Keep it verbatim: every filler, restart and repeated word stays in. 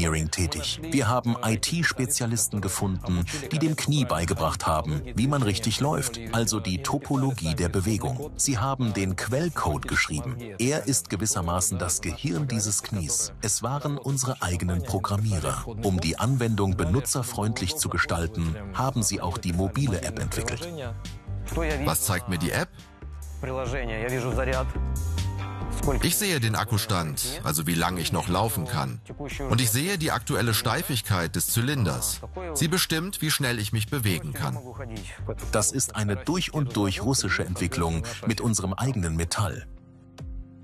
Engineering tätig. Wir haben I T-Spezialisten gefunden, die dem Knie beigebracht haben, wie man richtig läuft, also die Topologie der Bewegung. Sie haben den Quellcode geschrieben. Er ist gewissermaßen das Gehirn dieses Knies. Es waren unsere eigenen Programmierer. Um die Anwendung benutzerfreundlich zu gestalten, haben sie auch die mobile App entwickelt. Was zeigt mir die App? Ich sehe den Akkustand, also wie lange ich noch laufen kann. Und ich sehe die aktuelle Steifigkeit des Zylinders. Sie bestimmt, wie schnell ich mich bewegen kann. Das ist eine durch und durch russische Entwicklung mit unserem eigenen Metall.